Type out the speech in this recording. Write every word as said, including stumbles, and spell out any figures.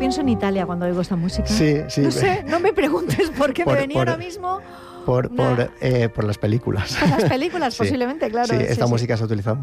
pienso en Italia cuando oigo esta música. Sí, sí. No sé, no me preguntes por qué Por- me venía por- ahora mismo. Por, Nah. por, eh, por las películas. Por las películas, Sí. posiblemente, claro. Sí, sí, esta sí. música se ha utilizado